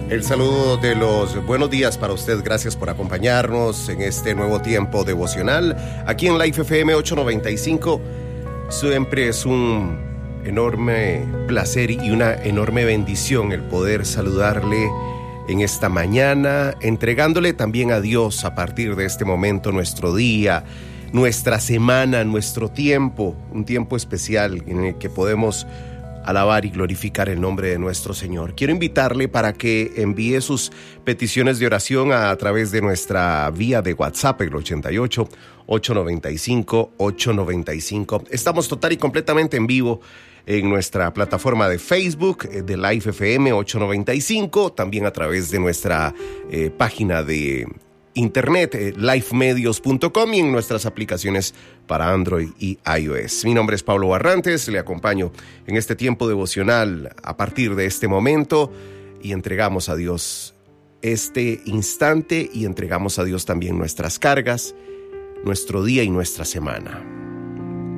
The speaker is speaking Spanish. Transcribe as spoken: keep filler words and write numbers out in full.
El saludo de los buenos días para usted. Gracias por acompañarnos en este nuevo tiempo devocional aquí en Life F M ochocientos noventa y cinco. Siempre es un enorme placer y una enorme bendición el poder saludarle en esta mañana, entregándole también a Dios a partir de este momento nuestro día, nuestra semana, nuestro tiempo, un tiempo especial en el que podemos alabar y glorificar el nombre de nuestro Señor. Quiero invitarle para que envíe sus peticiones de oración a, a través de nuestra vía de WhatsApp, el ochenta y ocho, ochocientos noventa y cinco, ochocientos noventa y cinco. Estamos total y completamente en vivo en nuestra plataforma de Facebook de Life F M ochocientos noventa y cinco, también a través de nuestra eh, página de internet, eh, lifemedios punto com, y en nuestras aplicaciones para Android y iOS. Mi nombre es Pablo Barrantes, le acompaño en este tiempo devocional a partir de este momento y entregamos a Dios este instante y entregamos a Dios también nuestras cargas, nuestro día y nuestra semana.